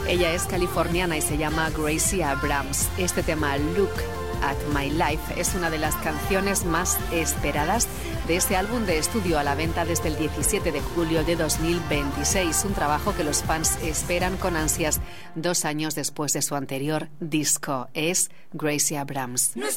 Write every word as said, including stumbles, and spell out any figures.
Ella es californiana y se llama Gracie Abrams. Este tema, Look at My Life, es una de las canciones más esperadas de este álbum de estudio, a la venta desde el diecisiete de julio de dos mil veintiséis. Un trabajo que los fans esperan con ansias dos años después de su anterior disco. Es Gracie Abrams.